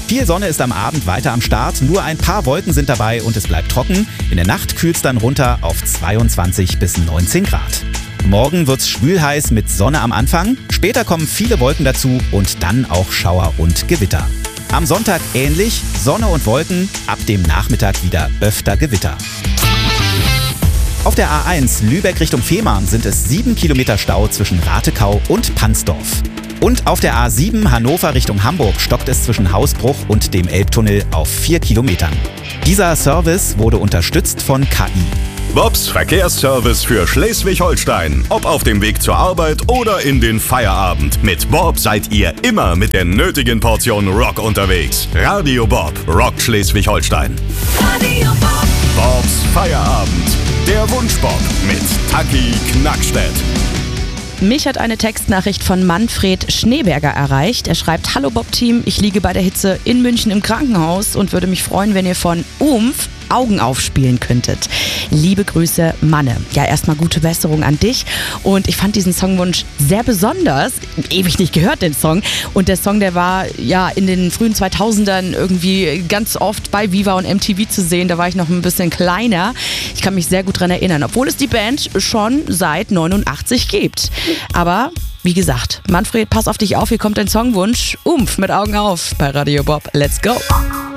Viel Sonne ist am Abend weiter am Start, nur ein paar Wolken sind dabei und es bleibt trocken. In der Nacht kühlt es dann runter auf 22 bis 19 Grad. Morgen wird's schwülheiß mit Sonne am Anfang, später kommen viele Wolken dazu und dann auch Schauer und Gewitter. Am Sonntag ähnlich, Sonne und Wolken, ab dem Nachmittag wieder öfter Gewitter. Auf der A1 Lübeck Richtung Fehmarn sind es 7 Kilometer Stau zwischen Ratekau und Pansdorf. Und auf der A7 Hannover Richtung Hamburg stockt es zwischen Hausbruch und dem Elbtunnel auf 4 Kilometern. Dieser Service wurde unterstützt von KI. Bobs Verkehrsservice für Schleswig-Holstein. Ob auf dem Weg zur Arbeit oder in den Feierabend. Mit Bob seid ihr immer mit der nötigen Portion Rock unterwegs. Radio Bob rockt Schleswig-Holstein. Radio Bob. Bobs Feierabend. Der Wunschbob mit Taki Knackstedt. Mich hat eine Textnachricht von Manfred Schneeberger erreicht. Er schreibt: Hallo Bob-Team, ich liege bei der Hitze in München im Krankenhaus und würde mich freuen, wenn ihr von Umf Augen aufspielen könntet. Liebe Grüße, Manne. Ja, erstmal gute Besserung an dich. Und ich fand diesen Songwunsch sehr besonders. Ewig nicht gehört, den Song. Und der Song, der war ja in den frühen 2000ern irgendwie ganz oft bei Viva und MTV zu sehen. Da war ich noch ein bisschen kleiner. Ich kann mich sehr gut dran erinnern, obwohl es die Band schon seit 89 gibt. Aber wie gesagt, Manfred, pass auf dich auf. Hier kommt dein Songwunsch. Umf mit Augen auf bei Radio Bob. Let's go.